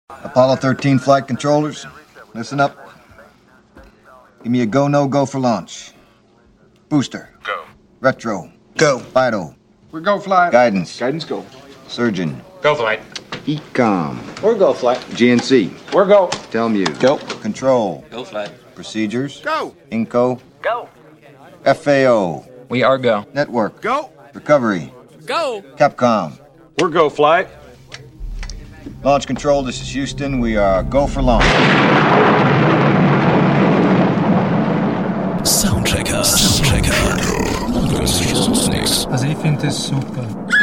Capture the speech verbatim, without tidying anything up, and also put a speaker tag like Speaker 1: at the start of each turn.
Speaker 1: Apollo thirteen flight controllers, listen up. Give me a go, no go for launch. Booster.
Speaker 2: Go.
Speaker 1: Retro.
Speaker 3: Go.
Speaker 1: Vital.
Speaker 4: We go flight.
Speaker 1: Guidance.
Speaker 4: Guidance go.
Speaker 1: Surgeon.
Speaker 2: Go flight.
Speaker 1: Ecom.
Speaker 4: We're go flight.
Speaker 1: G N C.
Speaker 4: We're go.
Speaker 1: Telmuse.
Speaker 3: Go.
Speaker 1: Control.
Speaker 5: Go flight.
Speaker 1: Procedures.
Speaker 3: Go.
Speaker 1: Inco.
Speaker 5: Go.
Speaker 1: F A O.
Speaker 5: We are go.
Speaker 1: Network.
Speaker 3: Go.
Speaker 1: Recovery.
Speaker 5: Go.
Speaker 1: Capcom.
Speaker 4: We're go flight.
Speaker 1: Launch control, this is Houston. We are go for launch.
Speaker 6: Soundchecker. Soundchecker. Das ist nix.
Speaker 7: Also ich finde das super.